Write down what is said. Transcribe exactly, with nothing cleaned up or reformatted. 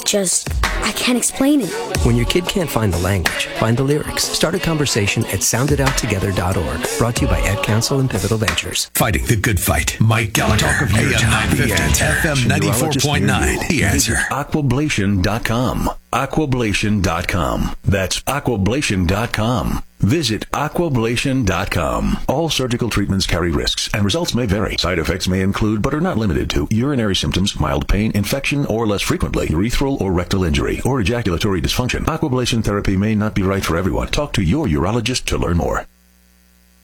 just, I can't explain it. When your kid can't find the language, find the lyrics. Start a conversation at sound it out together dot org. Brought to you by Ad Council and Pivotal Ventures. Fighting the good fight. Mike Gallagher. Talk of A M nine fifty, F M ninety-four point nine. The Answer. aquablation dot com. aquablation dot com. That's aquablation dot com. Visit aquablation dot com. All surgical treatments carry risks, and results may vary. Side effects may include, but are not limited to, urinary symptoms, mild pain, infection, or less frequently, urethral or rectal injury, or ejaculatory dysfunction. Aquablation therapy may not be right for everyone. Talk to your urologist to learn more.